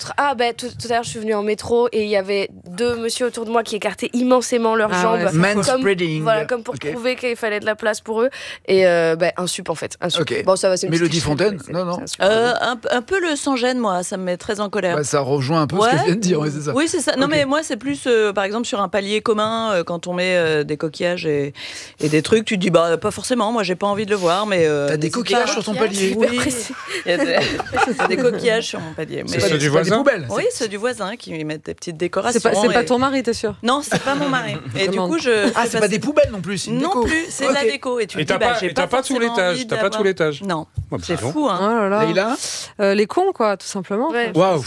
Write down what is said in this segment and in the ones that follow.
d'autre? Tout à l'heure, je suis venue en métro et il y avait 2 messieurs autour de moi qui écartaient immensément leurs jambes. Manspreading. Comme pour prouver qu'il fallait de la place pour eux. Et un sup en fait. Un sup. Okay. Bon, ça va, c'est une Mélodie Fontaine? Non. Un peu le sans gêne, moi, ça me met très en colère. Ça rejoint un peu ce que je viens de dire, c'est ça. Oui, c'est ça. Non, mais moi, c'est plus, par exemple, sur un palier commun, quand on met des coquillages et des trucs, tu te dis, pas forcément, moi, j'ai pas envie de le voir, mais. T'as des coquillages sur ton palier? Oui, il y a des coquillages sur mon palier. C'est ceux du voisin? Oui, ceux du voisin qui mettent des petites décorations. C'est pas ton mari, t'es sûr? Non, c'est pas mon mari. Et du coup, c'est pas des poubelles non plus, c'est une déco. Non plus, c'est de la déco. Et tu te dis, j'ai pas tout l'étage. T'as pas tout l'étage? Non. C'est fou, hein. Oh là là. Leïla? Les cons, quoi, tout simplement. Waouh,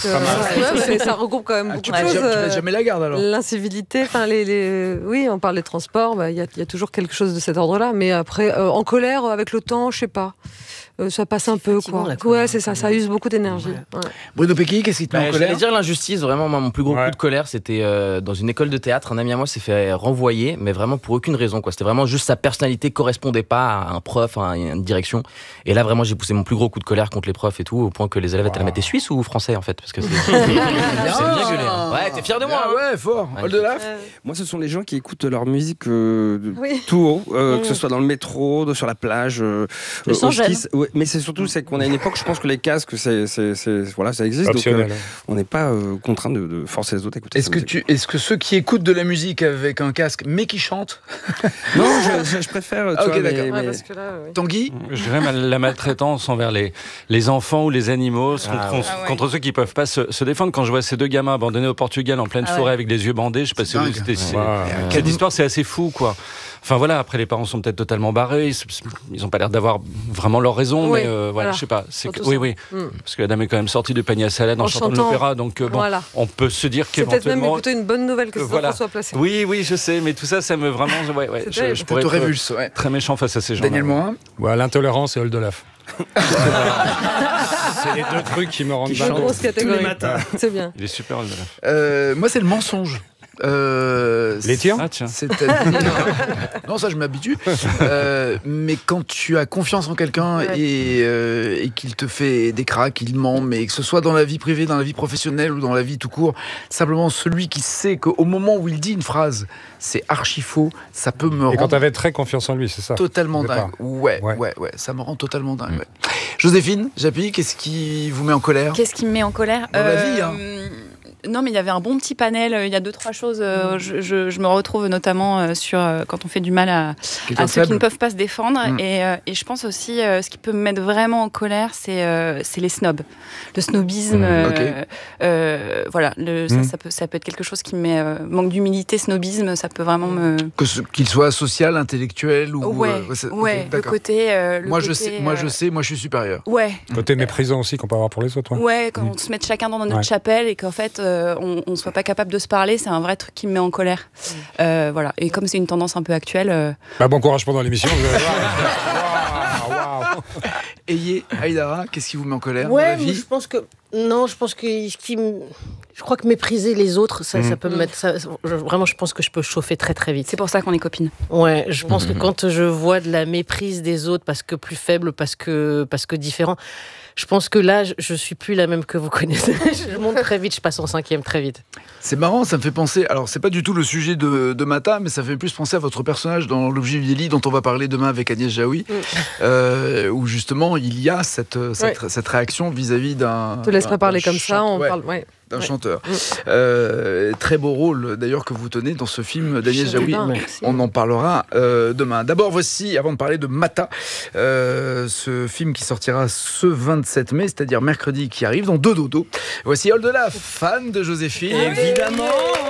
ça regroupe quand même beaucoup de choses. Tu mets jamais la garde alors? L'incivilité, oui, on parle des transports, il y a toujours quelque chose de cet ordre-là, mais après, en colère, avec le temps, je sais pas. Ça passe un peu, quoi. Ouais, c'est ça, ça use beaucoup d'énergie. Ouais. Bruno Pecky, qu'est-ce qui te met en colère? J'allais dire l'injustice, vraiment, mon plus gros coup de colère, c'était dans une école de théâtre, un ami à moi s'est fait renvoyer, mais vraiment pour aucune raison, quoi. C'était vraiment juste sa personnalité correspondait pas à un prof, à une direction. Et là, vraiment, j'ai poussé mon plus gros coup de colère contre les profs et tout, au point que les élèves étaient là, mais t'es suisse ou français, en fait? Parce que c'est bien gueulé. Ouais, t'es fier de moi? Ouais, fort. Oldelaf? Moi, ce sont les gens qui écoutent leur musique tout haut, que ce soit dans le métro, sur la plage, au ski. Mais c'est surtout qu'on a une époque, je pense que les casques, ça existe. Optionnel. Donc, on n'est pas contraint de forcer les autres à écouter. Est-ce que ceux qui écoutent de la musique avec un casque, mais qui chantent? Non, je préfère. Ok, d'accord. Parce que là, Tanguy? Je dirais la maltraitance envers les enfants ou les animaux contre ceux qui peuvent pas se défendre. Quand je vois ces 2 gamins abandonnés au Portugal en pleine forêt avec les yeux bandés, je sais pas si cette histoire, c'est assez fou, quoi. Enfin voilà, après les parents sont peut-être totalement barrés, ils ont pas l'air d'avoir vraiment leur raison, mais je sais pas. Oui. Parce que la dame est quand même sortie du panier à salade en chantant de l'opéra, donc on peut se dire qu'éventuellement. C'est peut-être même plutôt une bonne nouvelle que ces enfants soient placés. Oui, je sais, mais tout ça me vraiment. Je pourrais être très méchant face à ces gens. Daniel Morin? L'intolérance et Oldelaf. C'est les 2 trucs qui me rendent pas grosse catégorie. Tous les matins. C'est bien. Il est super, Oldelaf. Moi, c'est le mensonge. Les tiens? Tiens. Non, ça je m'habitue. Mais quand tu as confiance en quelqu'un et qu'il te fait des cracks, il ment, mais que ce soit dans la vie privée, dans la vie professionnelle ou dans la vie tout court, simplement celui qui sait qu'au moment où il dit une phrase, c'est archi faux, ça peut me rendre. Et quand t'avais très confiance en lui, c'est ça? Totalement dingue. Ouais, ça me rend totalement dingue. Ouais. Joséphine Japy, qu'est-ce qui vous met en colère? Qu'est-ce qui me met en colère? Dans la vie, hein. Non, mais il y avait un bon petit panel. Il y a 2-3 choses. Je me retrouve notamment sur quand on fait du mal à ceux qui ne peuvent pas se défendre. Et je pense aussi, ce qui peut me mettre vraiment en colère, c'est les snobs. Le snobisme. Ça peut être quelque chose qui me met manque d'humilité, snobisme. Ça peut vraiment me. Qu'il soit social, intellectuel ou. Le côté. Moi, je suis supérieur. Ouais. Côté méprisant aussi qu'on peut avoir pour les autres. Ouais, quand on se met chacun dans notre chapelle et qu'en fait. On ne soit pas capable de se parler, c'est un vrai truc qui me met en colère. Voilà. Et comme c'est une tendance un peu actuelle... bon courage pendant l'émission. Ayez, Aïdara, qu'est-ce qui vous met en colère dans la vie? Je crois que mépriser les autres, ça peut me mettre... Vraiment, je pense que je peux chauffer très très vite. C'est pour ça qu'on est copines. Ouais, je pense que quand je vois de la méprise des autres parce que plus faible, parce que différent... Je pense que là, je suis plus la même que vous connaissez. Je monte très vite, je passe en 5e très vite. C'est marrant, ça me fait penser... Alors, c'est pas du tout le sujet de Mata, mais ça fait plus penser à votre personnage dans L'Objet Vieli, dont on va parler demain avec Agnès Jaoui, où justement, il y a cette réaction vis-à-vis d'un... Je te laisserai parler comme ça, on parle... Ouais. D'un chanteur. Très beau rôle d'ailleurs que vous tenez dans ce film d'Agnès Jaoui. On en parlera demain. D'abord, voici, avant de parler de Mata, ce film qui sortira ce 27 mai, c'est-à-dire mercredi qui arrive, dans 2 dodos. Voici Oldelaf, fan de Joséphine. Évidemment.